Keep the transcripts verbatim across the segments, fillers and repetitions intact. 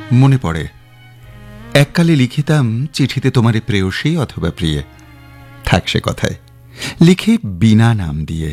মনে পড়ে এককালে লিখিতাম চিঠিতে তোমারে প্রেয়সী অথবা প্রিয়ে, থাক সে কথায়, লিখে বিনা নাম দিয়ে।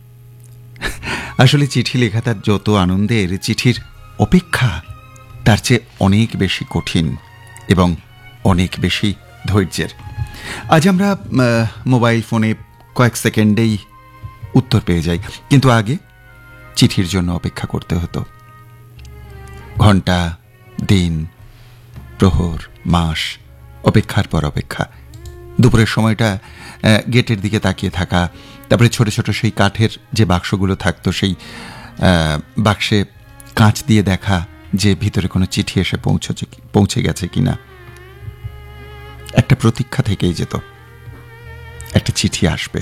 আসলে চিঠি লেখা তার যত আনন্দের, চিঠির অপেক্ষা তার চেয়ে অনেক বেশি কঠিন এবং অনেক বেশি ধৈর্যের। আজ আমরা মোবাইল ফোনে কয়েক সেকেন্ডেই উত্তর পেয়ে যাই, কিন্তু আগে চিঠির জন্য অপেক্ষা করতে হতো। ঘন্টা, দিন, প্রহর, মাস, অপেক্ষার পর অপেক্ষা। দুপুরের সময়টা গেটের দিকে তাকিয়ে থাকা, তারপরে ছোট ছোট সেই কাঠের যে বাক্সগুলো থাকতো, সেই বাক্সে কাঁচ দিয়ে দেখা যে ভিতরে কোনো চিঠি এসে পৌঁছেছে পৌঁছে গেছে কিনা। একটা প্রতীক্ষা থেকেই যেত, একটা চিঠি আসবে।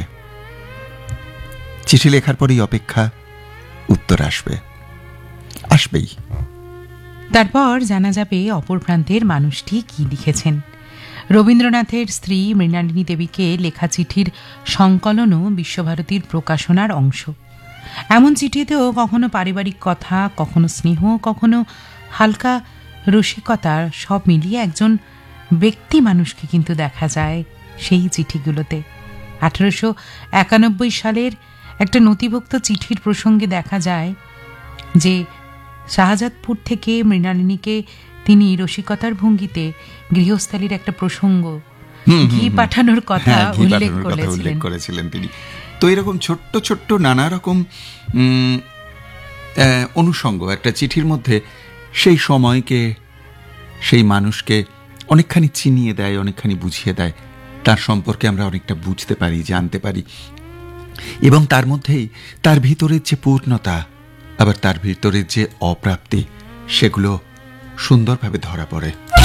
চিঠি লেখার পরেই অপেক্ষা, উত্তর আসবে, আসবেই। তারপর জানা যাবে অপর প্রান্তের মানুষটি কি লিখেছেন। রবীন্দ্রনাথের স্ত্রী মৃণালিনী দেবীকে লেখা চিঠির সংকলনও বিশ্বভারতীর প্রকাশনার অংশ। এমন চিঠিতেও কখনো পারিবারিক কথা, কখনো স্নেহ, কখনো হালকা রসিকতার, সব মিলিয়ে একজন ব্যক্তি মানুষকে কিন্তু দেখা যায় সেই চিঠিগুলোতে। আঠারোশো একানব্বই সালের একটা নথিভুক্ত চিঠির প্রসঙ্গে দেখা যায় যে শাহজাদপুর থেকে মৃণালিনীকে তিনি রসিকতার ভঙ্গিতে গৃহস্থালির একটা প্রসঙ্গ, ঘি পাঠানোর কথা উল্লেখ করেছিলেন তিনি। তো এরকম ছোট্ট ছোট্ট নানা রকম অনুষঙ্গ একটা চিঠির মধ্যে সেই সময়কে, সেই মানুষকে অনেকখানি চিনিয়ে দেয়, অনেকখানি বুঝিয়ে দেয়। তার সম্পর্কে আমরা অনেকটা বুঝতে পারি, জানতে পারি, এবং তার মধ্যেই তার ভিতরের যে পূর্ণতা, আবার তার ভিতরের যে অপ্রাপ্তি, সেগুলো সুন্দরভাবে ধরা পড়ে।